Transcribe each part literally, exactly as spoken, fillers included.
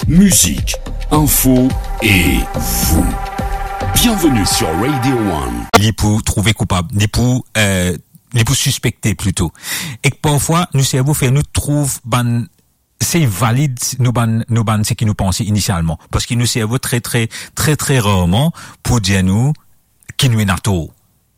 musique, info et vous. Bienvenue sur Radio One. Les pour trouver coupable, les pour euh, les pour suspecter plutôt. Et que parfois nous cerveau fait nous trouve ban c'est valide nous ban nous ban ce qui nous pensait initialement parce qu'il nous cerveau très très très très rarement pour dire nous qui nous est nato.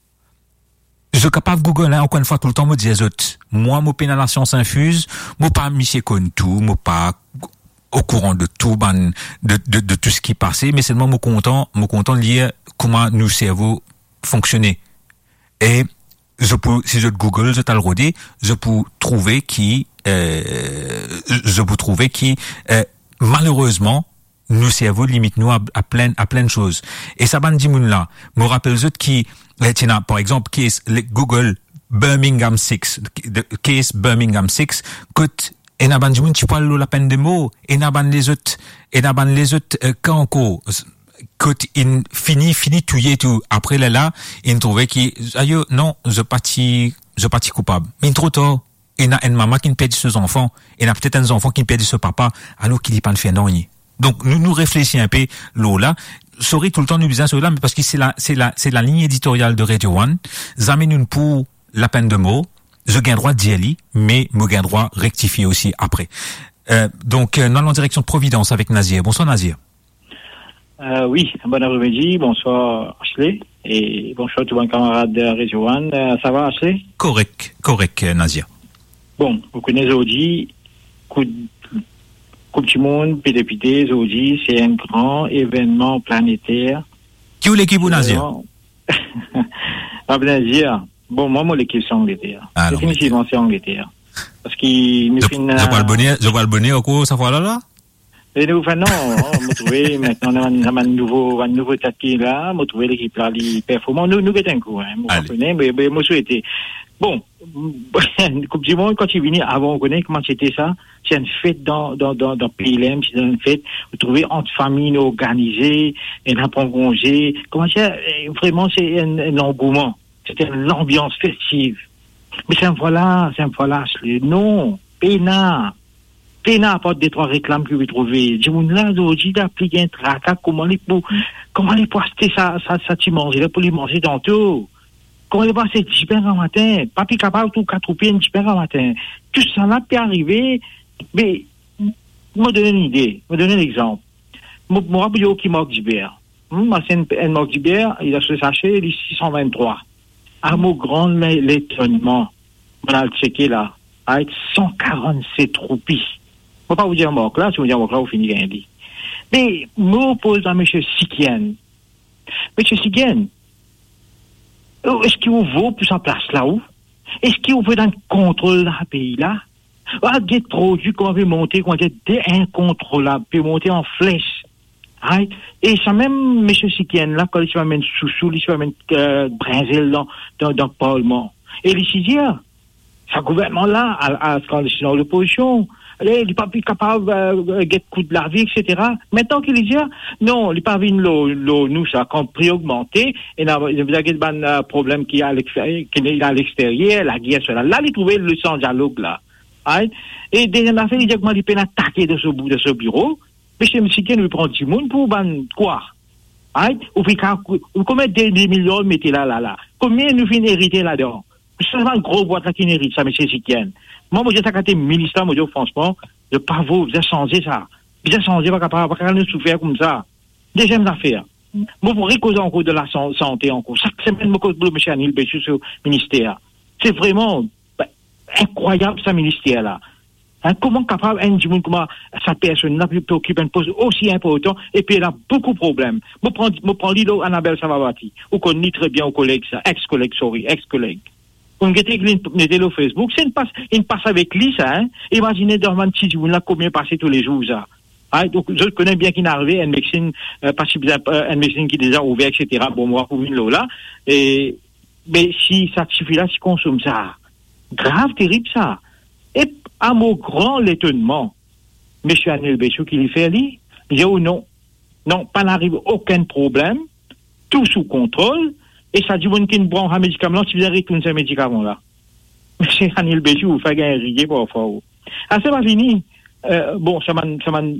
Je suis capable de Google, hein, encore une fois, tout le temps, me dire, moi, mon pénal la science infuse, moi, pas monsieur conne tout, moi, pas au courant de tout, ban, de, de, de tout ce qui passait, mais seulement, moi, content, moi, content de lire comment nos cerveaux fonctionnaient. Et, je peux, si je Google, je t'ai le rodé, je peux trouver qui, euh, je peux trouver qui, euh, malheureusement, nos cerveaux limitent nous à, à plein, à plein de choses. Et ça, ban, dit, là, me rappelle, eux, qui, Tiens, par exemple, case Google Birmingham six, case Birmingham six, coûte et n'a ban tu parles la peine de mots et n'a ban les autres et n'a ban les autres quand encore coûte in fini fini touiller tout après là là il trouvait qui aïe non je parti je parti coupable mais trop tard et n'a une maman qui ne perd ses enfants et n'a peut-être un enfant qui perd ce papa alors qu'il n'y pas de fait non. Donc nous nous réfléchissons un peu l'eau là. Sorry tout le temps nous disons cela mais parce que c'est la c'est la c'est la ligne éditoriale de Radio One. J'amène une pour la peine de mots. Je gagne droit d'y aller mais me gagne droit rectifier aussi après. Euh, donc euh, nous allons en direction de Providence avec Nazir. Bonsoir Nazir. Euh, oui, bon après-midi, bonsoir Ashley et bonsoir tous les camarades de Radio One. Euh, ça va Ashley? Correct, correct Nazir. Bon, vous connaissez Audi, coup de Coupe du Monde, P D P D, Zodi, c'est un grand événement planétaire. Qui est l'équipe ou Nazir? Ah, Nazir. Bon, moi, moi, l'équipe, c'est Angleterre. Ah, définitivement, c'est Angleterre. Parce qu'il nous je, fait une... Je vois le bonnet, je vois le bonnet au cours, ça fois là, là? Et nous, enfin, non, on m'a trouvé, maintenant, on a un nouveau, un nouveau tête qui est là, on m'a trouvé l'équipe là, les performants. Nous, nous, un coup, hein. Moi, mais, mais, moi, souhaité. Bon, Coupe du Monde, quand tu venais avant, on connaît comment c'était ça. C'est une fête dans, dans, dans, dans P L M, c'est une fête, vous trouvez entre familles organisées, et un pont congé. Comment ça, vraiment, c'est un, un engouement. C'était l'ambiance festive. Mais c'est un voilà, c'est un voilà, non, Pénard. Pénard apporte des trois réclames que vous trouvez. Dis-moi là, aujourd'hui, d'appliquer un tracas, comment les pour, comment les pour acheter ça, ça, ça, tu manges, là, pour les manger tantôt. Comment les passer dix pains en matin, papi capable tout quatre pieds dix pains en matin. Tout ça là peut arriver, mais me donner une idée, me donner un exemple. Moi, moi, qui manque d'Ibert. Moi, c'est un manque d'Ibert, il a ce sachet, il est six cent vingt-trois. À mon grand l'étonnement, on a le checké là, avec cent quarante-sept roupies. Faut pas vous dire manque là, si vous dire manque là, vous finissez rien dit. Mais, moi, pose à M. Sikien. M. Sikien, est-ce qu'il vaut plus en place là-haut? Est-ce qu'il veut dans le contrôle dans le pays là? Ah, des produits qu'on veut monter, qu'on est incontrôlables, puis monter en flèche. Right? Et ça même, M. Sikien là, quand il se amène sous-sous, il se amène euh, Brésil dans, dans, dans le Parlement. Et les sixièmes, ce gouvernement-là, à, à, quand il est dans l'opposition, il n'est pas plus capable de get coup de la vie, et cetera. Maintenant qu'il dit, non, il n'est pas vu l'eau, l'eau, nous, ça a prix augmenté, et il y a un problème qui est à l'extérieur, qui est à l'extérieur, la guerre, cela. Là, il trouvait le sans dialogue, là. Right? Et deuxième affaire, il dit que il peut attaquer de ce bout, de ce bureau, mais chez M. Sikien, il prend du monde pour, ban, quoi? Right? Ou puis, combien de millions mettez là, là, là? Combien nous finissons hériter là-dedans? C'est seulement une grosse boîte là qui hérite ça, M. Sikien. Moi, moi, j'ai attaqué ministre, moi, je dis, franchement, je pas vous, vous avez changé ça. Vous avez changé, pas capable, pas capable de souffrir comme ça. Deuxième affaire. Moi, pour causer encore de la santé encore. Chaque semaine, moi, cause M. Anil Béchu sur le ministère. C'est vraiment, ben, incroyable, ce ministère-là. Hein, comment capable, un du monde, comment sa personne-là peut occuper un poste aussi important, et puis elle a beaucoup de problèmes. Moi, prends, moi, prends l'îlot Annabelle Savavati. Vous connaissez très bien au collègue, ça. Ex-collègue, sorry, ex-collègue. On était le Facebook, c'est une passe, une passe avec lui, ça, hein. Imaginez dans un petit jour, là, combien passer tous les jours, ça. Ah, donc, je connais bien qu'il est arrivé, une médecine, euh, pas si bien, une médecine qui est déjà ouverte, et cetera. Bon, moi, pour une lot, là. Et, mais si ça suffit là, si consomme ça. Grave, terrible, ça. Et, à mon grand étonnement, M. Anil Béchou, qui lui fait, lui, il dit, oh non. Non, pas n'arrive aucun problème. Tout sous contrôle. Et ça dit, vous n'avez prend un médicament, si vous avez retourné ce médicament-là. Monsieur Anil Béchou, vous faites un rigueur pour faire. Ah, c'est pas fini. Euh, bon, ça m'a, ça m'a